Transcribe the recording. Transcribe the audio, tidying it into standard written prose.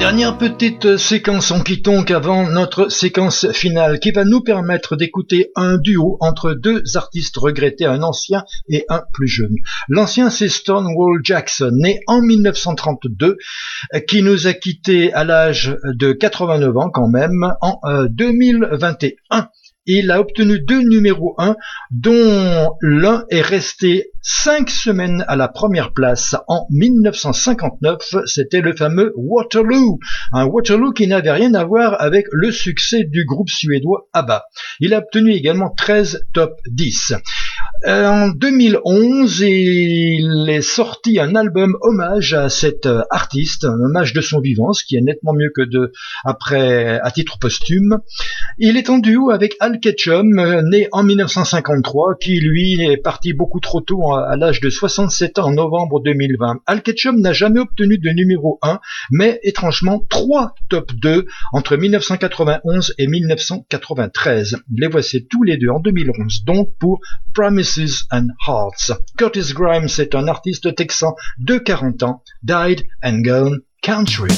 Dernière petite séquence en quitonque avant notre séquence finale qui va nous permettre d'écouter un duo entre deux artistes regrettés, un ancien et un plus jeune. L'ancien, c'est Stonewall Jackson, né en 1932, qui nous a quittés à l'âge de 89 ans quand même, en 2021. Il a obtenu 2 numéros 1, dont l'un est resté 5 semaines à la première place en 1959. C'était le fameux Waterloo. Un Waterloo qui n'avait rien à voir avec le succès du groupe suédois ABBA. Il a obtenu également 13 top 10. En 2011, il est sorti un album hommage à cet artiste, un hommage de son vivant, ce qui est nettement mieux que après à titre posthume. Il est en duo avec Al Ketchum, né en 1953, qui lui est parti beaucoup trop tôt à l'âge de 67 ans en novembre 2020. Al Ketchum n'a jamais obtenu de numéro 1, mais étrangement 3 top 2 entre 1991 et 1993. Les voici tous les deux en 2011, donc pour Promises and Hearts. Curtis Grimes est un artiste texan de 40 ans, died and gone country.